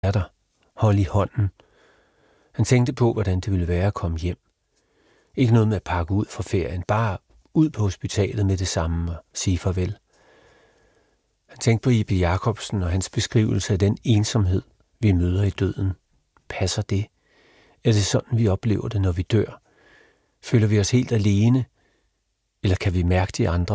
er der. Hold i hånden. Han tænkte på, hvordan det ville være at komme hjem. Ikke noget med at pakke ud for ferien, bare ud på hospitalet med det samme og sige farvel. Han tænkte på J.P. Jacobsen og hans beskrivelse af den ensomhed, vi møder i døden. Passer det? Er det sådan, vi oplever det, når vi dør? Føler vi os helt alene? Eller kan vi mærke de andre